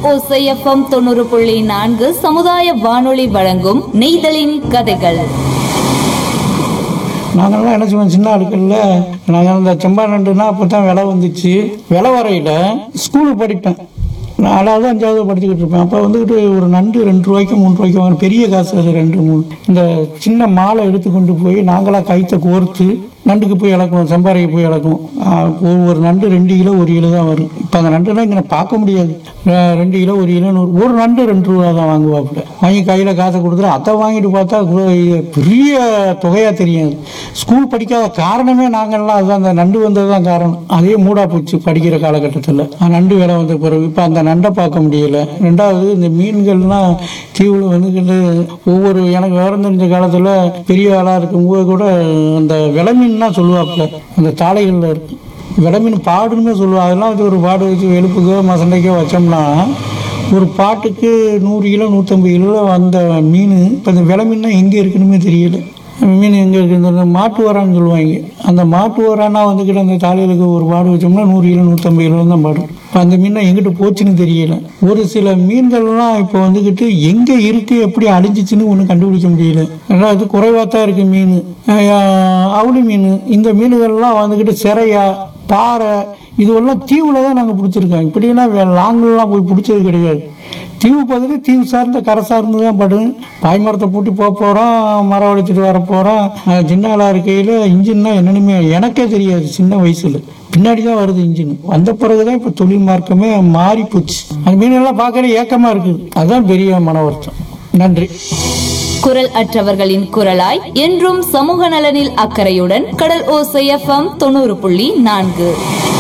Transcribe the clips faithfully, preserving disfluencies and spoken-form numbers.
ஓசை எஃப்எம் தொண்ணூறு புள்ளி நான்கு சமுதாய வானொலி வழங்கும் நெய்தலின் கதைகள். நாங்கள்லாம் என்ன செய்வோம், சின்ன ஆட்களில் நாங்கள் அந்த செம்பா நண்டுனா அப்போ தான் விலை வந்துச்சு. விலை வரையில் ஸ்கூலுக்கு படிப்பேன். நாலாவது அஞ்சாவது படிச்சுக்கிட்டு இருப்பேன். அப்போ வந்துக்கிட்டு ஒரு நண்டு ரெண்டு ரூபாய்க்கு மூணு ரூபாய்க்கு வாங்க, பெரிய காசு அது. ரெண்டு மூணு இந்த சின்ன மாலை எடுத்து கொண்டு போய் நாங்களாம் கைத்தை கோர்த்து நண்டுக்கு போய் இழக்கணும், செம்பாறைக்கு போய் இழக்கணும். ஒரு நண்டு ரெண்டு கிலோ ஒரு கிலோ தான் வரும். இப்போ அந்த நண்டுலாம் இங்கே பார்க்க முடியாது. ரெண்டு கிலோ ஒரு கிலோ நூறு, ஒரு நண்டு ரெண்டு ரூபா தான் வாங்குவாப்புல. வாங்கி கையில் காசை கொடுத்துட்டு அதை வாங்கிட்டு பார்த்தா பெரிய தொகையாக தெரியாது. ஸ்கூல் படிக்காத காரணமே நாங்கள்லாம் அதுதான், அந்த நண்டு வந்தது தான் காரணம். அதே மூடா போச்சு படிக்கிற காலகட்டத்தில். நண்டு வேலை வந்த பிறகு இப்போ அந்த நண்டை பார்க்க முடியல. ரெண்டாவது இந்த மீன்கள்லாம் தீவில் வந்துக்கிட்டு ஒவ்வொரு, எனக்கு விவரம் தெரிஞ்ச காலத்தில் பெரிய ஆளாக இருக்கும்போது கூட அந்த விலை மீன்லாம் சொல்லுவாப்புல, அந்த தாளைகளில் இருக்கு விலை மீன் பாடுன்னு சொல்லுவாங்க. அதெல்லாம் வச்சு ஒரு பாடு வச்சு வெளுப்புக்கோ மசண்டைக்கோ வச்சோம்னா ஒரு பாட்டுக்கு நூறு கிலோ நூற்றம்பது கிலோ வந்த மீன் இப்போ இந்த விலை மீன்னா எங்கே இருக்குன்னு தெரியல. மீன் எங்கே இருக்குது, மாட்டு வரான்னு சொல்லுவாங்க. அந்த மாட்டு வரானா வந்துக்கிட்டு அந்த தாளைகளுக்கு ஒரு பாடு வச்சோம்னா நூறு கிலோ நூற்றம்பது கிலோ தான் பாடும். இப்போ அந்த மீனை எங்கிட்ட போச்சுன்னு தெரியல. ஒரு சில மீன்கள்லாம் இப்போ வந்துக்கிட்டு எங்கே இருக்குது, எப்படி அழிஞ்சிச்சுன்னு ஒன்றும் கண்டுபிடிக்க முடியல. ரெண்டாவது குறைவாக தான் இருக்குது மீன். அவுளி மீன், இந்த மீன்கள்லாம் வந்துக்கிட்டு சிறையா பாறை இதுவெல்லாம் தீவில் தான் நாங்கள் பிடிச்சிருக்கோம். இப்படிலாம் லாங்கெல்லாம் போய் பிடிச்சது கிடையாது. தீவு பார்த்துட்டு தீவு சார்ந்த கரை சார்ந்து தான் படும். பாய்மரத்தை பூட்டி போக போகிறோம், மரம் வளைச்சிட்டு வர போகிறோம். சின்ன ஆளாக இருக்கையில் இன்ஜின்னா என்னென்னுமே எனக்கே தெரியாது. சின்ன வயசில் பின்னாடி தான் வருது இன்ஜின். வந்த பிறகு தான் இப்போ தொழில் மார்க்கமே மாறி போச்சு. அந்த மீனெல்லாம் பார்க்கற ஏக்கமாக இருக்குது. அதுதான் பெரிய மன வருத்தம். நன்றி. குரல் அற்றவர்களின் குரலாய் என்றும் சமூக நலனில் அக்கறையுடன் கடல் ஓசை எஃப்எம் தொண்ணூறு புள்ளி நான்கு.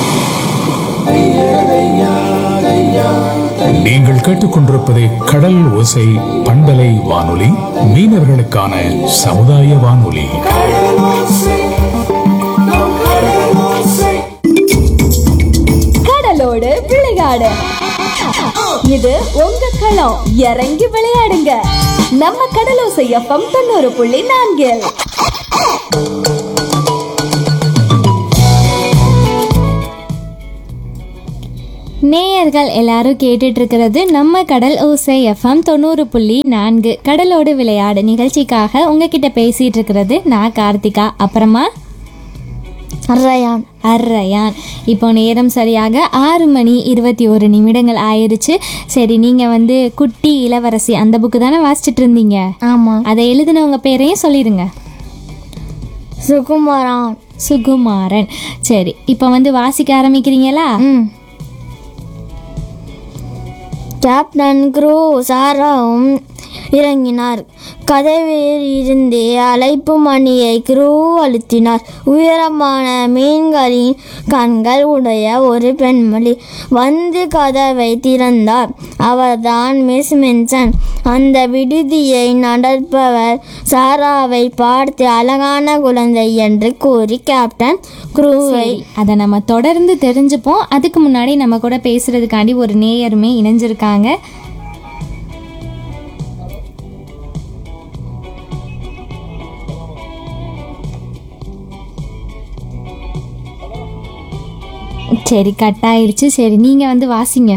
நீங்கள் கேட்டுக்கொண்டிருப்பது கடல் ஓசை பண்பலை வானொலி, மீனவர்களுக்கான சமுதாய வானொலி. கடலோடு விளையாடு, இது உங்க களம். இறங்கி விளையாடுங்க, நம்ம கடலோசை எஃப்எம் தொண்ணூறு புள்ளி நான்கில். நேயர்கள் எல்லாரும் கேட்டுட்டு இருக்கிறது நம்ம கடல் ஓசை எஃப்எம் தொண்ணூறு புள்ளி நான்கு கடலோடு விளையாடு நிகழ்ச்சிக்காக உங்ககிட்ட பேசிட்டு இருக்கிறது நான் கார்த்திகா, அப்புறமா அர்ரயான் அர்ரயான். இப்போ நேரம் சரியாக ஆறு மணி இருபத்தி ஒரு நிமிடங்கள் ஆயிடுச்சு. சரி, நீங்கள் வந்து குட்டி இளவரசி அந்த புக்கு தானே வாசிச்சுட்டு இருந்தீங்க? ஆமாம். அதை எழுதினவங்க பேரையும் சொல்லிடுங்க. சுகுமாரன். சுகுமாரன். சரி, இப்போ வந்து வாசிக்க ஆரம்பிக்கிறீங்களா? ம். கேப்டன் க்ரூ சாராவும் இறங்கினார். கதவில் இருந்து அழைப்பு மணியை க்ரூ அழுத்தினார். உயரமான மீன்களின் கண்கள் உடைய ஒரு பெண்மணி வந்து கதவை திறந்தார். அவர்தான் மிஸ் மென்சன். அந்த விடுதியை நடப்பவர் சாராவை பார்த்து அழகான குழந்தை என்று கூறி கேப்டன் க்ரூவை அதை நம்ம தொடர்ந்து தெரிஞ்சுப்போம். அதுக்கு முன்னாடி நம்ம கூட பேசுறதுக்காண்டி ஒரு நேயருமே இணைஞ்சிருக்காங்க. சரி, கட் ஆயிடுச்சு. சரி, நீங்க வந்து வாசிங்க.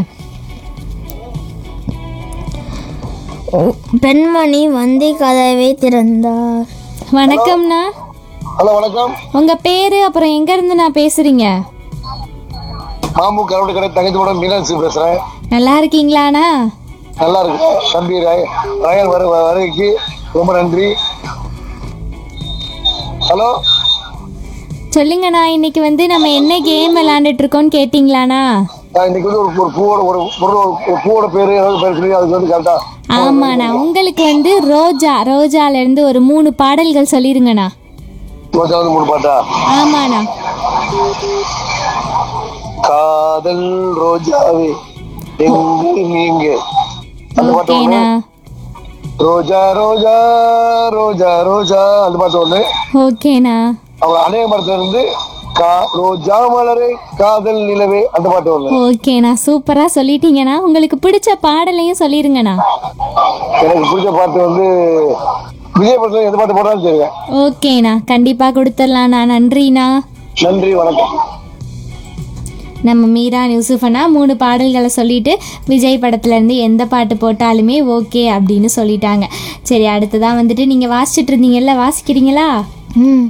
பெண்மணி வந்து கதவை திறந்தார். வணக்கம்ண்ணா. ஹலோ, வணக்கம். உங்க பேரு, அப்புறம் எங்க இருந்து நான் பேசுறீங்க? மாம்பு கருவடி கடை தங்கச்சியோட மீனாட்சி பேசுறேன். நல்லா இருக்கீங்களாண்ணா? நல்லா இருக்கு தம்பி. ரயல் வர வருகைக்கு ரொம்ப நன்றி. ஹலோ, சொல்லுங்கண்ணா. இன்னைக்கு வந்து நம்ம என்ன கேம் விளையாண்டுட்டு இருக்கோம்னு கேட்டீங்களாண்ணா? இன்னைக்கு வந்து ஒரு பூவோட ஒரு ஒரு பூவோட பேரு ஏதாவது பேர் சொல்லி அதுக்கு வந்து கரெக்டா? ஆமாண்ணா, உங்களுக்கு வந்து ரோஜா ரோஜால இருந்து ஒரு மூணு பாடல்கள் சொல்லிருங்கண்ணா. ரோஜா வந்து மூணு பாட்டா? ஆமாண்ணா. காதல் ரோஜாவே எங்கு நீங்க, அந்த பாட்டு ஒண்ணு. ரோஜா ரோஜா ரோஜா ரோஜா அந்த பாட்டு ஒண்ணு. ஓகேண்ணா. அவங்க அநேக மரத்துல இருந்து ரோஜா மலரே காதல் நிலவே அந்த பாட்டு ஒண்ணு. ஓகேண்ணா, சூப்பரா சொல்லிட்டீங்கண்ணா. உங்களுக்கு பிடிச்ச பாடலையும் சொல்லிருங்கண்ணா. எனக்கு பிடிச்ச பாட்டு வந்து விஜய் படத்துல எந்த பாட்டு போட்டாலும் சரிங்க. ஓகேண்ணா, கண்டிப்பா கொடுத்துடலாண்ணா. நன்றிண்ணா. நன்றி, வணக்கம். நம்ம மீரா யூசுஃபனா மூணு பாடல்களை சொல்லிட்டு விஜய் படத்துலேருந்து எந்த பாட்டு போட்டாலுமே ஓகே அப்படின்னு சொல்லிட்டாங்க. சரி, அடுத்ததான் வந்துட்டு நீங்கள் வாசிச்சுட்டு இருந்தீங்கல்ல, வாசிக்கிறீங்களா? ம்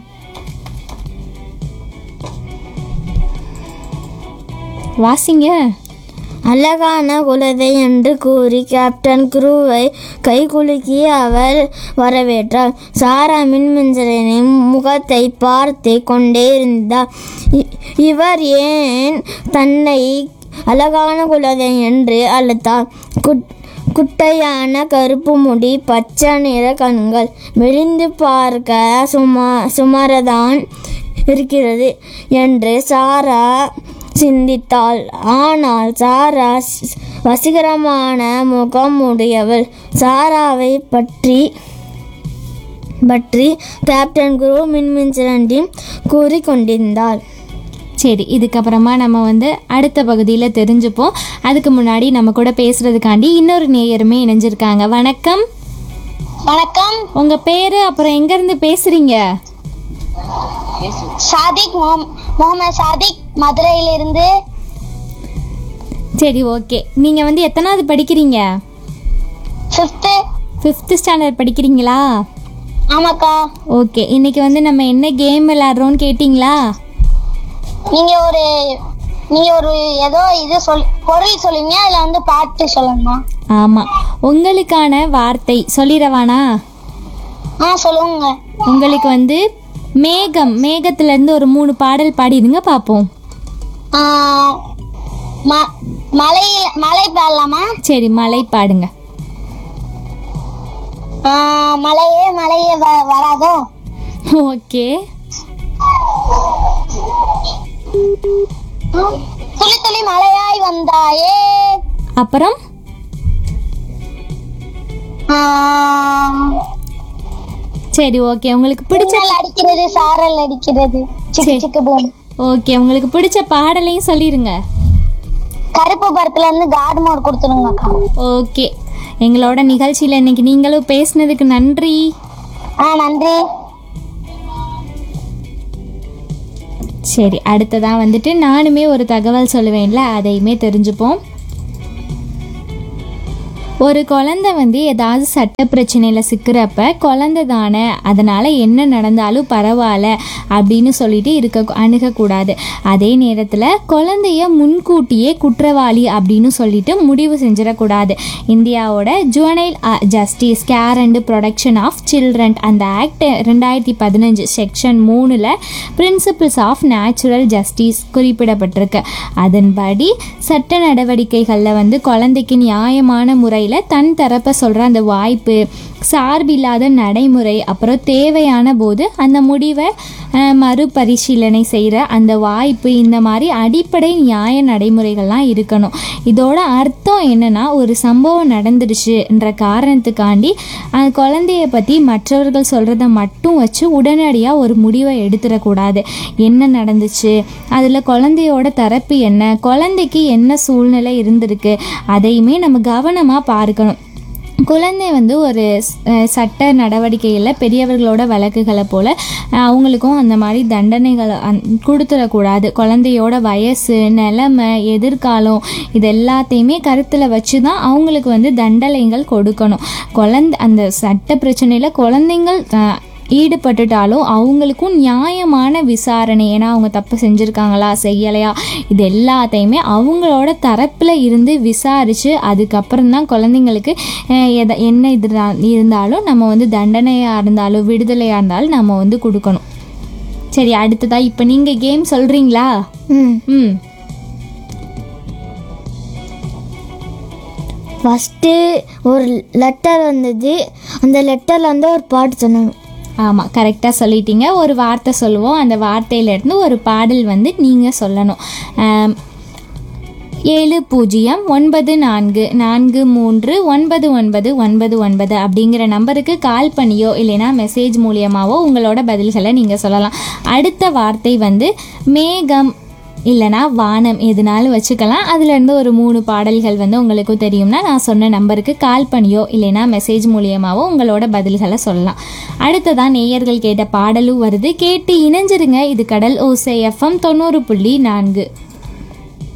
வாசிங்க. அழகான குழந்தை என்று கூறி கேப்டன் குரூவை கைகுலுக்கி அவர் வரவேற்றார். சாரா மின்மின்சரின் முகத்தை பார்த்து கொண்டே இருந்தார். இ- இவர் ஏன் தன்னை அழகான குழந்தை என்று அழைத்தார்? குட் குட்டையான கருப்பு முடி, பச்சை நிற கண்கள், மெலிந்து பார்க்க சுமா சுமாரதான் இருக்கிறது என்று சாரா சிந்தித்தாள். ஆனால் சாரா ஸ்- வசீகரமான முகம் உடையவள். சாராவை பற்றி பற்றி கேப்டன் குரு மின்மின்சரண்டி கூறிக்கொண்டிருந்தாள். சரி, இதுக்கப்புறமா நம்ம வந்து அடுத்த பகுதியில் தெரிஞ்சுப்போம். அதுக்கு முன்னாடி நம்ம கூட பேசுறதுக்காண்டி இன்னொரு நேயருமே இணைஞ்சிருக்காங்க. வணக்கம். வணக்கம். உங்க பேரு, அப்புறம் எங்க இருந்து பேசுறீங்க? சாதிக் முகமது சாதிக், மதுரையிலிருந்து. சரி, ஓகே. நீங்க வந்து எத்தனாவது படிக்கிறீங்க? ஃபிஃப்த்து. ஃபிஃப்த் ஸ்டாண்டர்ட் படிக்கிறீங்களா? ஆமாக்கா. ஓகே, இன்னைக்கு வந்து நம்ம என்ன கேம் விளையாடுறோம்னு கேட்டிங்களா? நீங்க ஒரு நீங்க ஒரு ஏதோ இது சொல் பொருள் சொல்லுங்க, அதுல வந்து பாட்டு சொல்லணுமா? ஆமாம், உங்களுக்கான வார்த்தை சொல்லிடவானா? ஆ சொல்லுங்க. உங்களுக்கு வந்து மேகம், மேகத்துலேருந்து ஒரு மூணு பாடல் பாடிடுங்க பார்ப்போம். ஆ, ம- மலையில மலை பாடலாமா? சரி, மலை பாடுங்க. ஆ, மலையே மலையே வ- வராதோ? ஓகே. துளி துளி மலையாய் வந்தாயே. அப்புறம் ஆ, சரி, ஓகே. உங்களுக்கு பிடிச்ச மின்னல் அடிக்கிறது, சாரல் அடிக்கிறது, சிக்கு சரி. சிக்கு பூம். ஓகே, உங்களுக்கு பிடிச்ச பாடலையும் சொல்லிடுங்க. கருப்பு படத்துல இருந்து காட் மோட் கொடுத்துருங்கக்கா. ஓகே, எங்களோட நிகழ்ச்சியில் இன்னைக்கு நீங்களும் பேசுனதுக்கு நன்றி. ஆ நன்றி. சரி, அடுத்ததான் வந்துட்டு நானுமே ஒரு தகவல் சொல்லுவேன்ல, அதையுமே தெரிஞ்சுப்போம். ஒரு குழந்தை வந்து ஏதாவது சட்ட பிரச்சனையில் சிக்கிறப்ப குழந்தை தானே, அதனால் என்ன நடந்தாலும் பரவாயில்ல அப்படின்னு சொல்லிட்டு இருக்க அணுகக்கூடாது. அதே நேரத்தில் குழந்தைய முன்கூட்டியே குற்றவாளி அப்படின்னு சொல்லிட்டு முடிவு செஞ்சிடக்கூடாது. இந்தியாவோட juvenile justice care and protection of children அந்த ஆக்ட் ரெண்டாயிரத்தி பதினஞ்சு செக்ஷன் மூணில் பிரின்சிபிள்ஸ் ஆஃப் நேச்சுரல் ஜஸ்டிஸ் குறிப்பிடப்பட்டிருக்கு. அதன்படி சட்ட நடவடிக்கைகளில் வந்து குழந்தைக்கு நியாயமான முறையில் தன் தரப்பை சொல்கிற அந்த வாய்ப்பு, சார்பில்லாத நடைமுறை, அப்புறம் தேவையான போது அந்த முடிவை மறுபரிசீலனை செய்கிற அந்த வாய்ப்பு, இந்த மாதிரி அடிப்படை நியாய நடைமுறைகள்லாம் இருக்கணும். இதோட அர்த்தம் என்னன்னா, ஒரு சம்பவம் நடந்துடுச்சுன்ற காரணத்துக்காண்டி அந்த குழந்தைய பற்றி மற்றவர்கள் சொல்கிறத மட்டும் வச்சு உடனடியாக ஒரு முடிவை எடுத்துடக்கூடாது. என்ன நடந்துச்சு, அதில் குழந்தையோட தரப்பு என்ன, குழந்தைக்கு என்ன சூழ்நிலை இருந்திருக்கு, அதையுமே நம்ம கவனமாக பார்க்கணும். குழந்தை வந்து ஒரு சட்ட நடவடிக்கையில் பெரியவர்களோட வழக்குகளை போல் அவங்களுக்கும் அந்த மாதிரி தண்டனைகளை அந் கொடுத்துடக்கூடாது. குழந்தையோட வயசு, நிலைமை, எதிர்காலம் இது எல்லாத்தையுமே கருத்தில் வச்சு தான் அவங்களுக்கு வந்து தண்டனைகள் கொடுக்கணும். குழந்தை அந்த சட்ட பிரச்சனையில் குழந்தைங்கள் ஈடுபட்டுட்டாலும் அவங்களுக்கும் நியாயமான விசாரணை, ஏன்னா அவங்க தப்பு செஞ்சுருக்காங்களா செய்யலையா இது எல்லாத்தையுமே அவங்களோட தரப்பில் இருந்து விசாரித்து அதுக்கப்புறம் தான் குழந்தைங்களுக்கு எதை என்ன இது இருந்தாலும் நம்ம வந்து தண்டனையாக இருந்தாலும் விடுதலையாக இருந்தாலும் நம்ம வந்து கொடுக்கணும். சரி, அடுத்ததா இப்போ நீங்கள் கேம் சொல்கிறீங்களா? ம் ம் ஃபஸ்ட்டு ஒரு லெட்டர் வந்தது, அந்த லெட்டரில் வந்து ஒரு பாட்டு சொன்னாங்க. ஆமாம், கரெக்டாக சொல்லிட்டீங்க. ஒரு வார்த்தை சொல்லுவோம், அந்த வார்த்தையிலேருந்து ஒரு பாடல் வந்து நீங்கள் சொல்லணும். ஏழு பூஜ்ஜியம் ஒன்பது நான்கு நான்கு மூன்று ஒன்பது ஒன்பது ஒன்பது ஒன்பது அப்படிங்கிற நம்பருக்கு கால் பண்ணியோ இல்லைனா மெசேஜ் மூலியமாகவோ உங்களோட பதில்களை நீங்கள் சொல்லலாம். அடுத்த வார்த்தை வந்து மேகம் இல்லைனா வானம், எதுனாலும் வச்சுக்கலாம். அதுலேருந்து ஒரு மூணு பாடல்கள் வந்து உங்களுக்கும் தெரியும்னா நான் சொன்ன நம்பருக்கு கால் பண்ணியோ இல்லைனா மெசேஜ் மூலியமாகவோ உங்களோட பதில்களை சொல்லலாம். அடுத்ததான் நேயர்கள் கேட்ட பாடலும் வருது, கேட்டு இணைஞ்சிருங்க. இது கடல் ஓசை எஃப்எம் தொண்ணூறு புள்ளி நான்கு.